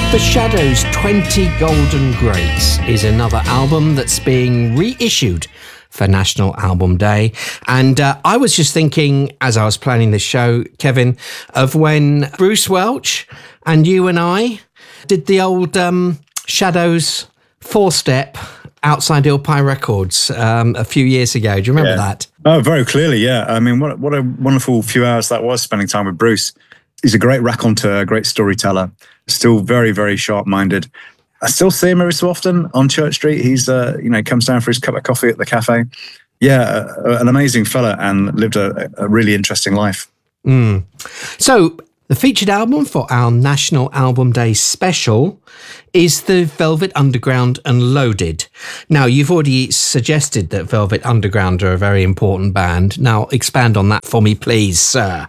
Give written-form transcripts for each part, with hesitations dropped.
The Shadows' 20 Golden Greats is another album that's being reissued for National Album Day. And I was just thinking, as I was planning this show, Kevin, of when Bruce Welch and you and I did the old Shadows 4-step outside Ilpie Records a few years ago. Do you remember that? Oh, very clearly, yeah. I mean, what a wonderful few hours that was, spending time with Bruce. He's a great raconteur, a great storyteller, still very, very sharp-minded. I still see him every so often on Church Street. He's, comes down for his cup of coffee at the cafe. Yeah, an amazing fella and lived a really interesting life. So the featured album for our National Album Day special is the Velvet Underground and Loaded. Now, you've already suggested that Velvet Underground are a very important band. Now, expand on that for me, please, sir.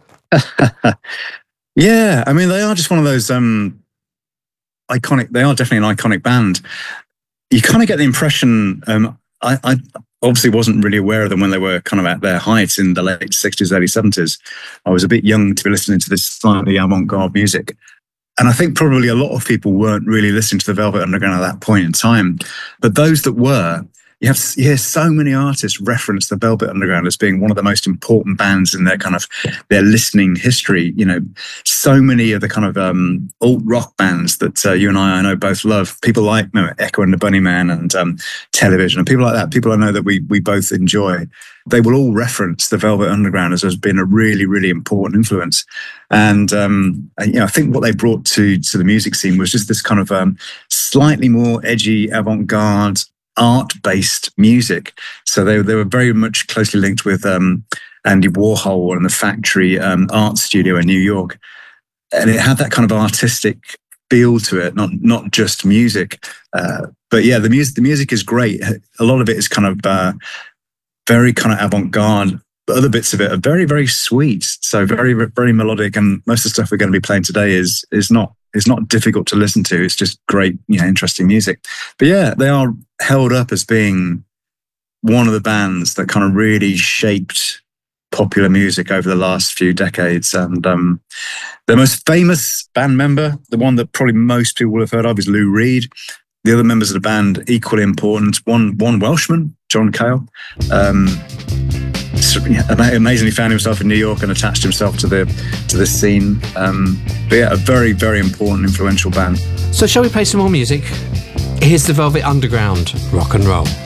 Yeah, I mean, they are just one of those iconic. They are definitely an iconic band. You kind of get the impression. I obviously wasn't really aware of them when they were kind of at their height in the late 60s, early 70s. I was a bit young to be listening to this slightly avant-garde music. And I think probably a lot of people weren't really listening to the Velvet Underground at that point in time. But those that were, you hear so many artists reference the Velvet Underground as being one of the most important bands in their listening history. You know, so many of the kind of alt rock bands that you and I know both love. People like Echo and the Bunnymen and Television and people like that. People I know that we both enjoy. They will all reference the Velvet Underground as being a really, really important influence. And I think what they brought to the music scene was just this kind of slightly more edgy, avant-garde, art-based music. So they were very much closely linked with Andy Warhol and the Factory art studio in New York. And it had that kind of artistic feel to it, not just music. But yeah, the music is great. A lot of it is kind of very kind of avant-garde. But other bits of it are very, very sweet. So very, very melodic. And most of the stuff we're going to be playing today is not difficult to listen to. It's just great, interesting music. But yeah, they are held up as being one of the bands that kind of really shaped popular music over the last few decades. And the most famous band member, the one that probably most people will have heard of, is Lou Reed. The other members of the band, equally important. One Welshman, John Cale. Amazingly found himself in New York and attached himself to the scene. But yeah, a very, very important, influential band. So shall we play some more music? Here's the Velvet Underground, Rock and Roll.